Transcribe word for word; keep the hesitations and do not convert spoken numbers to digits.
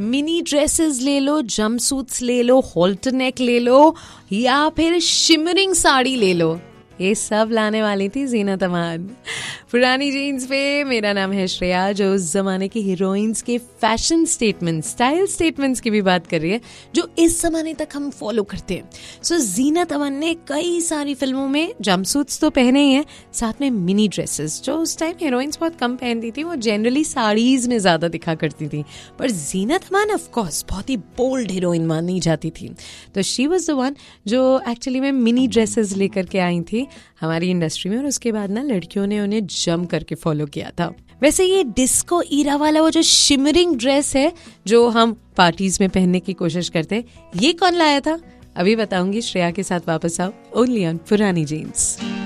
Mini dresses ले लो, jump suits ले लो, halter neck ले लो या फिर शिमरिंग साड़ी ले लो, ये सब लाने वाली थी ज़ीनत अमान। पुरानी जीन्स पे मेरा नाम है श्रेया, जो उस जमाने की हीरोइंस के फैशन स्टेटमेंट्स, स्टाइल स्टेटमेंट्स की भी बात कर रही है जो इस जमाने तक हम फॉलो करते हैं। सो so, ज़ीनत अमान ने कई सारी फिल्मों में जंपसूट्स तो पहने ही हैं, साथ में मिनी ड्रेसेस जो उस टाइम हीरोइंस बहुत कम पहनती थी, वो जनरली साड़ीज में ज्यादा दिखा करती थी। पर ज़ीनत अमान ऑफ कोर्स बहुत ही बोल्ड हीरोइन मानी जाती थी, तो शी वाज द वन जो एक्चुअली में मिनी ड्रेसेस लेकर के आई थी हमारी इंडस्ट्री में, और उसके बाद ना लड़कियों ने उन्हें जम करके फॉलो किया था। वैसे ये डिस्को ईरा वाला वो जो शिमरिंग ड्रेस है जो हम पार्टीज में पहनने की कोशिश करते हैं, ये कौन लाया था अभी बताऊंगी। श्रेया के साथ वापस आओ ओनली ऑन पुरानी जीन्स।